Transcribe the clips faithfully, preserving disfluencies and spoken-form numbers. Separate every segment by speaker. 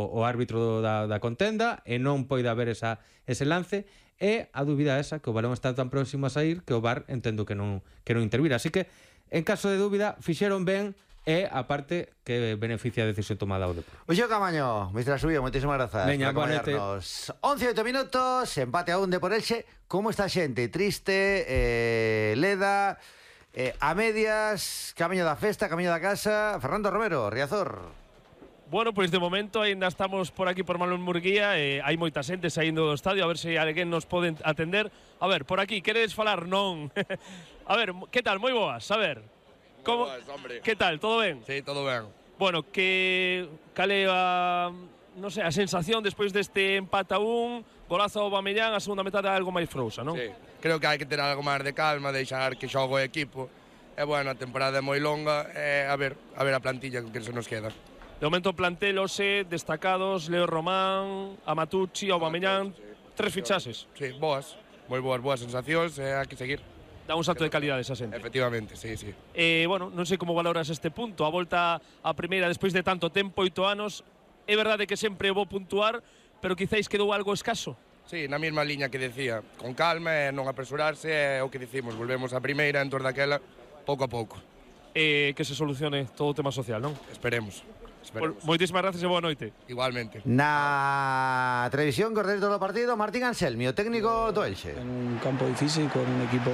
Speaker 1: o árbitro da, da contenda e non poida haber esa, ese lance, e a dúbida esa, que o balón está tan próximo a sair que o V A R entendo que non, que non intervira. Así que, en caso de dúbida, fixeron ben e a parte que beneficia a decisión tomada ao Depor.
Speaker 2: Uxo Camaño, mister Asubio, moitísimas grazas.
Speaker 1: Veña, boa noite.
Speaker 2: once e oito minutos, empate a un de por Elxe. Como está a xente? Triste, eh, leda, eh, a medias, camiño da festa, camiño da casa. Fernando Romero, Riazor.
Speaker 3: Bueno, pois pues de momento ainda estamos por aquí por Manuel Murguía, eh, hai moita xente saindo do estadio, a ver se alguén nos pode atender. A ver, por aquí, queredes falar? Non. A ver, que tal? Moi boas, a ver. Como...
Speaker 4: Boas, hombre.
Speaker 3: Que tal? Todo ben?
Speaker 4: Sí, todo ben.
Speaker 3: Bueno, que cale a, non sei, a sensación despois deste empate a un, golazo ao Aubameyang, a segunda metade algo máis frouxa, non?
Speaker 4: Sí, creo que hai que ter algo máis de calma, deixar que xogue o equipo. E bueno, a temporada é moi longa, e a ver, a ver a plantilla que se nos queda.
Speaker 3: De momento plantel Ose, destacados, Leo Román, Amatucci, Aubameyang, sí. Tres fichases.
Speaker 4: Sí, boas, moi boas, boas sensacións, e hai que seguir.
Speaker 3: Dá un salto de calidade esa xente.
Speaker 4: Efectivamente, sí, sí.
Speaker 3: Eh, bueno, non sei como valoras este punto, a volta a primeira despois de tanto tempo, oito anos. É verdade que sempre vou puntuar, pero quizáis quedou algo escaso.
Speaker 4: Sí, na mesma liña que decía, con calma e non apresurarse, é o que dicimos, volvemos a primeira, en torno daquela, pouco a pouco.
Speaker 3: Eh, que se solucione todo o tema social, non?
Speaker 4: Esperemos.
Speaker 3: Por, moitísimas gracias e boa noite.
Speaker 4: Igualmente.
Speaker 2: Na televisión, coordinador do partido, Martín Anselmi, o técnico do Elxe.
Speaker 5: En un campo difícil, con un equipo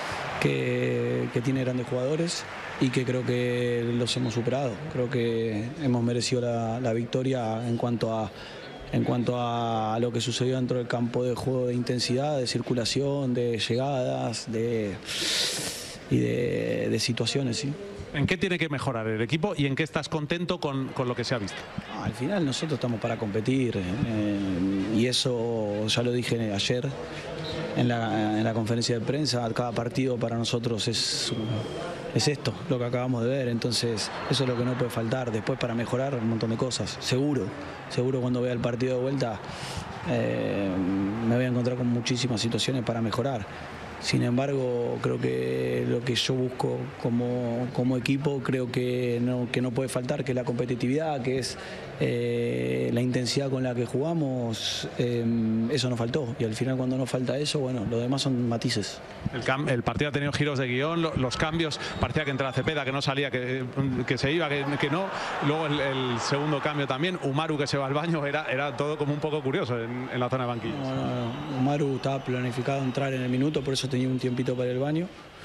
Speaker 5: que, que tiene grandes jugadores y que creo que los hemos superado. Creo que hemos merecido la, la victoria en cuanto a en cuanto a lo que sucedió dentro del campo de juego, de intensidad, de circulación, de llegadas, de y de, de situaciones, sí.
Speaker 6: ¿En qué tiene que mejorar el equipo y en qué estás contento con, con lo que se ha visto?
Speaker 5: Ah, al final nosotros estamos para competir eh, y eso ya lo dije ayer en la, en la conferencia de prensa. Cada partido para nosotros es, es esto, lo que acabamos de ver, entonces eso es lo que no puede faltar. Después para mejorar un montón de cosas, seguro, seguro cuando vea el partido de vuelta eh, me voy a encontrar con muchísimas situaciones para mejorar. Sin embargo, creo que lo que yo busco como, como equipo, creo que no, que no puede faltar, que es la competitividad, que es eh, la intensidad con la que jugamos, eh, eso nos faltó. Y al final cuando nos falta eso, bueno, lo demás son matices.
Speaker 6: El, cam el partido ha tenido giros de guión, lo, los cambios, parecía que entraba Cepeda, que no salía, que, que se iba, que, que no. Luego el, el segundo cambio también, Umaru que se va al baño, era, era todo como un poco curioso en, en la zona de banquillos.
Speaker 5: No, no, no. Umaru estaba planificado entrar en el minuto, por eso tenía un tiempito para el baño.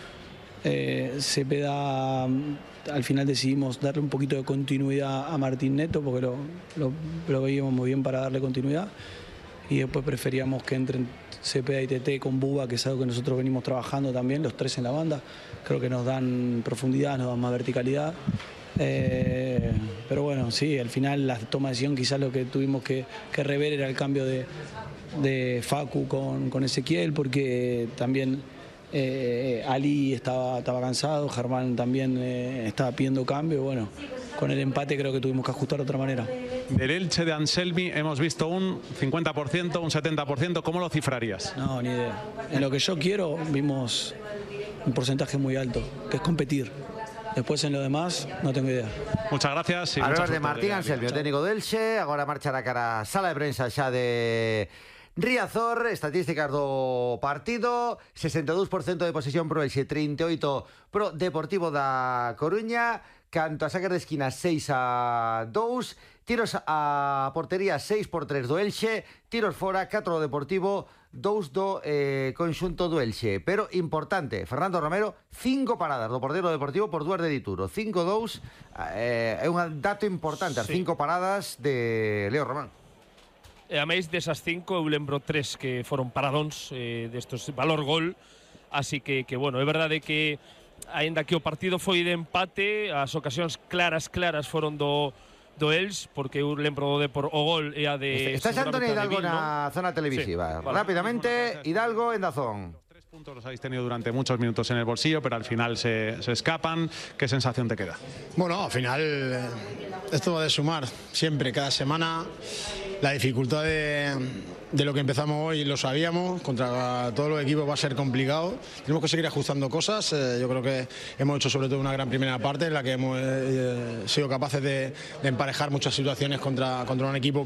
Speaker 5: Eh, Cepeda, al final decidimos darle un poquito de continuidad a Martín Neto porque lo, lo, lo veíamos muy bien para darle continuidad, y después preferíamos que entren Cepeda y Tete con Buba, que es algo que nosotros venimos trabajando también, los tres en la banda. Creo que nos dan profundidad, nos dan más verticalidad. Eh, pero bueno, sí, al final la toma de decisión, quizás lo que tuvimos que, que rever era el cambio de, de Facu con, con Ezequiel, porque también eh, Ali estaba, estaba cansado, Germán también eh, estaba pidiendo cambio. Bueno, con el empate creo que tuvimos que ajustar de otra manera.
Speaker 6: Del Elche de Anselmi hemos visto un cincuenta por ciento, un setenta por ciento, ¿cómo lo cifrarías?
Speaker 5: No, ni idea. En lo que yo quiero vimos un porcentaje muy alto, que es competir. Después en lo demás no tengo idea.
Speaker 6: Muchas gracias.
Speaker 2: A ver de Martín Anselmi, o técnico do Elche. Agora marchará cara a sala de prensa xa de Riazor. Estatísticas do partido: sesenta e dous por cento de posesión pro Elche, trinta e oito pro Deportivo da Coruña. Canto a saques de esquina, seis a dous. Tiros a portería, seis por tres do Elche. Tiros fora, catro do Deportivo, dous do eh, conxunto do Elche. Pero importante, Fernando Romero, cinco paradas do portero do Deportivo por dúas de Dituro. cinco dous, eh, é un dato importante, as sí. cinco paradas de Leo Román.
Speaker 3: E a máis desas cinco, eu lembro tres que foron paradóns eh, destos valor gol. Así que, que bueno, é verdade que aínda que o partido foi de empate, as ocasións claras, claras foron do do Elche, porque eu lembro de por o gol e a de...
Speaker 2: Está Antonio Hidalgo na zona televisiva. Sí, vale. Rápidamente, Hidalgo en Dazón.
Speaker 6: Tres puntos los habéis tenido durante muchos minutos en el bolsillo, pero al final se, se escapan. ¿Qué sensación te queda?
Speaker 7: Bueno, al final esto va de sumar siempre, cada semana. La dificultad de, de lo que empezamos hoy lo sabíamos, contra todos los equipos va a ser complicado. Tenemos que seguir ajustando cosas. Eh, yo creo que hemos hecho sobre todo una gran primera parte en la que hemos eh, sido capaces de, de emparejar muchas situaciones contra, contra un equipo